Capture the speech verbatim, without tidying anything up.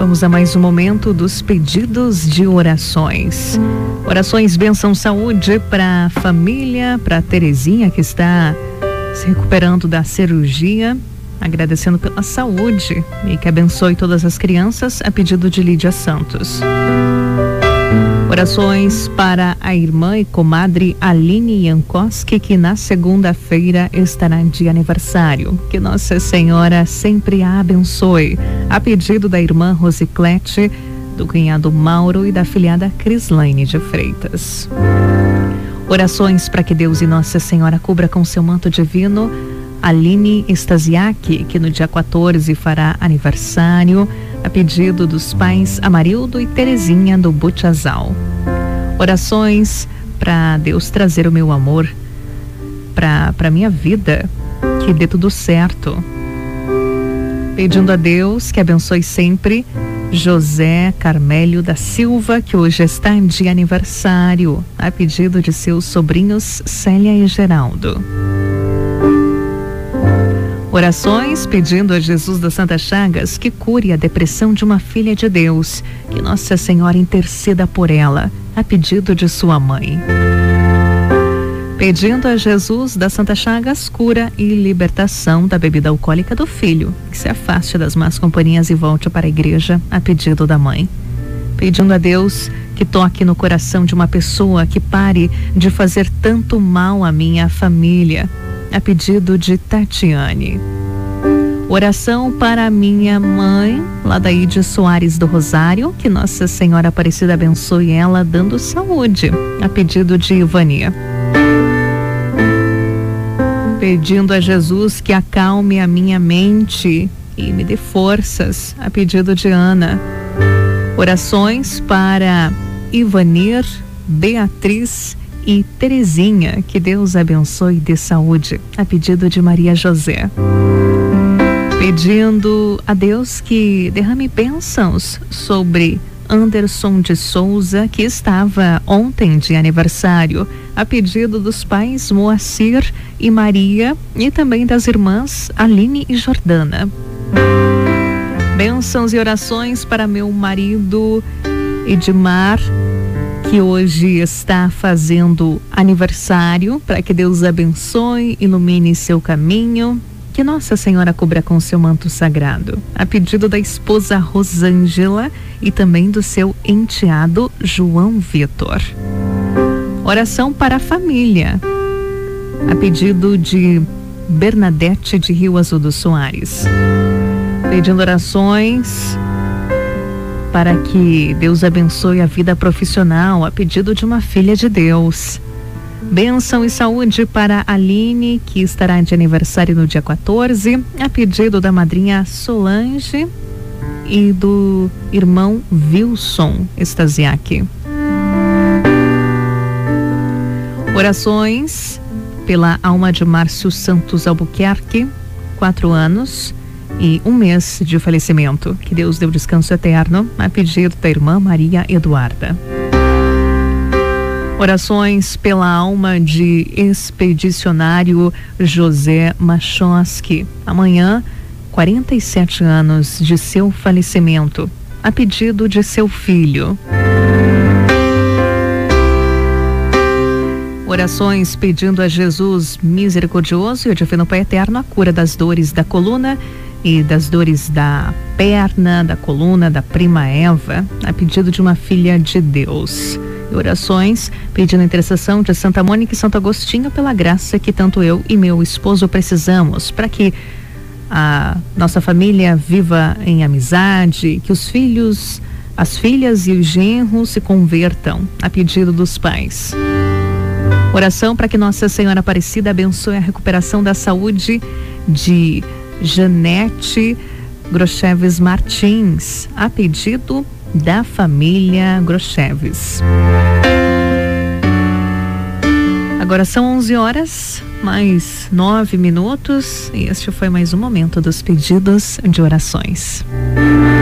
Vamos a mais um momento dos pedidos de orações. Orações, bênção, saúde para a família, para a Terezinha que está se recuperando da cirurgia, agradecendo pela saúde e que abençoe todas as crianças, a pedido de Lídia Santos. Orações para a irmã e comadre Aline Jankowski, que na segunda-feira estará de aniversário. Que Nossa Senhora sempre a abençoe. A pedido da irmã Rosiclete, do cunhado Mauro e da filhada Crislaine de Freitas. Orações para que Deus e Nossa Senhora cubra com seu manto divino Aline Stasiak, que no dia quatorze fará aniversário, a pedido dos pais Amarildo e Terezinha do Butiazal. Orações para Deus trazer o meu amor para para minha vida, que dê tudo certo. Pedindo a Deus que abençoe sempre José Carmélio da Silva, que hoje está de aniversário, a pedido de seus sobrinhos Célia e Geraldo. Orações pedindo a Jesus das Santas Chagas que cure a depressão de uma filha de Deus, que Nossa Senhora interceda por ela, a pedido de sua mãe. Pedindo a Jesus das Santas Chagas cura e libertação da bebida alcoólica do filho, que se afaste das más companhias e volte para a igreja, a pedido da mãe. Pedindo a Deus que toque no coração de uma pessoa que pare de fazer tanto mal à minha família, a pedido de Tatiane. Oração para a minha mãe, Ladaide Soares do Rosário, que Nossa Senhora Aparecida abençoe ela dando saúde, a pedido de Ivania. Pedindo a Jesus que acalme a minha mente e me dê forças, a pedido de Ana. Orações para Ivanir, Beatriz e Terezinha, que Deus abençoe e dê saúde, a pedido de Maria José. Pedindo a Deus que derrame bênçãos sobre Anderson de Souza, que estava ontem de aniversário, a pedido dos pais Moacir e Maria e também das irmãs Aline e Jordana. Bênçãos e orações para meu marido Edmar, que hoje está fazendo aniversário, para que Deus abençoe, ilumine seu caminho, que Nossa Senhora cubra com seu manto sagrado, a pedido da esposa Rosângela e também do seu enteado João Vitor. Oração para a família, a pedido de Bernadette de Rio Azul dos Soares. Pedindo orações para que Deus abençoe a vida profissional, a pedido de uma filha de Deus. Bênção e saúde para a Aline, que estará de aniversário no dia quatorze, a pedido da madrinha Solange e do irmão Wilson Stasiak. Orações pela alma de Márcio Santos Albuquerque, quatro anos e um mês de falecimento. Que Deus dê o descanso eterno, a pedido da irmã Maria Eduarda. Orações pela alma de expedicionário José Machowski. Amanhã, quarenta e sete anos de seu falecimento, a pedido de seu filho. Orações pedindo a Jesus misericordioso e o divino Pai eterno a cura das dores da coluna e das dores da perna, da coluna, da prima Eva, a pedido de uma filha de Deus. E orações pedindo a intercessão de Santa Mônica e Santo Agostinho pela graça que tanto eu e meu esposo precisamos, para que a nossa família viva em amizade, que os filhos, as filhas e os genros se convertam, a pedido dos pais. Oração para que Nossa Senhora Aparecida abençoe a recuperação da saúde de Janete Grocheves Martins, a pedido da família Grocheves. Agora são onze horas, mais nove minutos, e este foi mais um momento dos pedidos de orações.